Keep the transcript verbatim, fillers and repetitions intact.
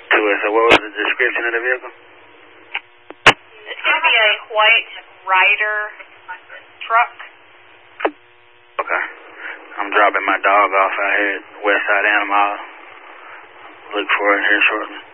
To it. So what was the description of the vehicle? It's going to be a white Ryder truck. Okay. I'm dropping my dog off out here at Westside Animal. Look for it here shortly.